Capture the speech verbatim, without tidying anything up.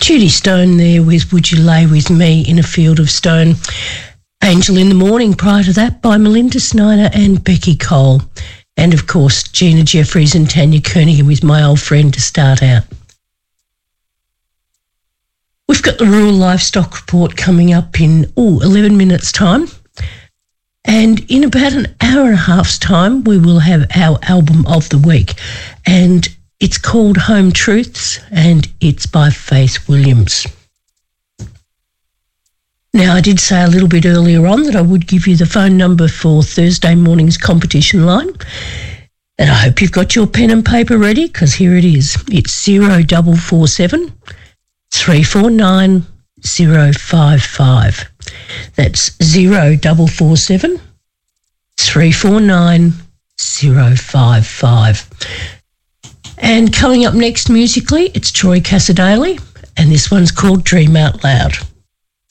Judy Stone there with Would You Lay With Me in a Field of Stone. Angel in the Morning prior to that by Melinda Snyder and Becky Cole. And, of course, Gina Jeffries and Tanya Koeniger with My Old Friend to start out. We've got the Rural Livestock Report coming up in, oh, eleven minutes' time. And in about an hour and a half's time, we will have our album of the week. And it's called Home Truths, and it's by Faith Williams. Now, I did say a little bit earlier on that I would give you the phone number for Thursday morning's competition line. And I hope you've got your pen and paper ready, because here it is. It's zero double four seven three four nine zero five five. That's zero double four seven three four nine zero five five. And coming up next musically, it's Troy Cassar-Daley, and this one's called Dream Out Loud.